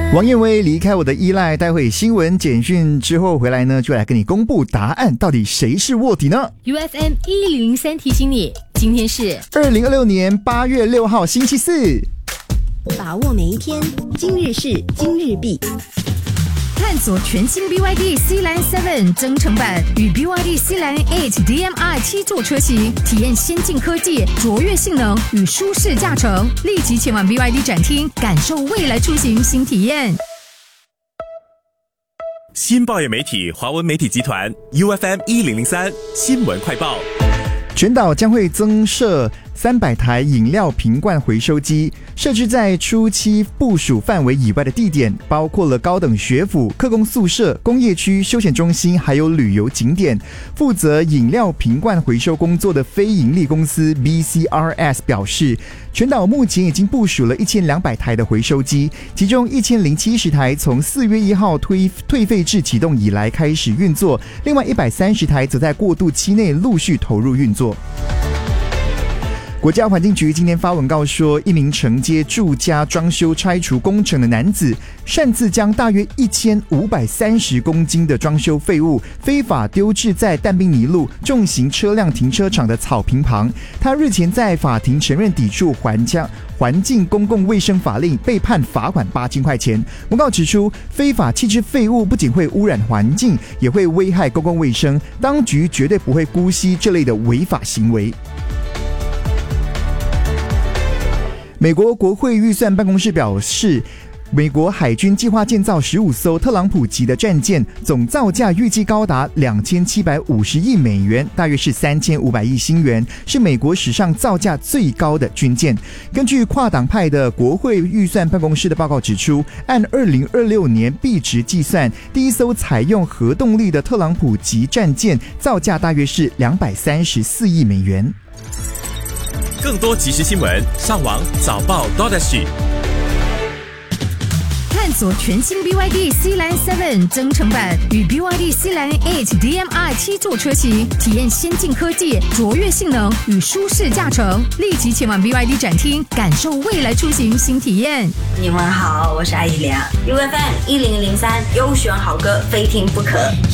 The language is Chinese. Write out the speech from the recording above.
王彦威离开我的依赖，待会新闻简讯之后回来呢，就来跟你公布答案，到底谁是卧底呢？ UFM 1003提醒你，今天是 2026年8月6号星期四。 把握每一天，今日事今日毕。 探索全新 BYD Sealand 7增程版与 BYD Sealand 8 DM-i 7座车型，体验先进科技、卓越性能与舒适驾乘。立即前往 BYD 展厅，感受未来出行新体验。 新报业媒体华文媒体集团 UFM 1003新闻快报。 全岛将会增设300台饮料瓶罐回收机，设置在初期部署范围以外的地点，包括了高等学府、客工宿舍、工业区、休闲中心，还有旅游景点。负责饮料瓶罐回收工作的非营利公司 BCRS 表示，全岛目前已经部署了1200台的回收机，其中1070台从4月1号退费制启动以来开始运作，另外130台则在过渡期内陆续投入运作。国家环境局今天发文告说，一名承接住家装修拆除工程的男子擅自将大约1530公斤的装修废物非法丢置在淡滨尼路重型车辆停车场的草坪旁。他日前在法庭承认抵触环境公共卫生法令，被判罚款8000块钱。公告指出，非法弃置废物不仅会污染环境，也会危害公共卫生，当局绝对不会姑息这类的违法行为。美国国会预算办公室表示，美国海军计划建造15艘特朗普级的战舰，总造价预计高达2750亿美元，大约是3500亿新元，是美国史上造价最高的军舰。根据跨党派的国会预算办公室的报告指出，按2026年币值计算，第一艘采用核动力的特朗普级战舰造价大约是234亿美元。 更多即时新闻，上网早报 .sg。 探索全新 BYD Sealand 7增程版与 BYD Sealand 8 DM-i 7座车型，体验先进科技、卓越性能与舒适驾乘。立即前往 BYD 展厅，感受未来出行新体验。 你们好，我是阿姨良。UFM 1003优选好歌，非听不可。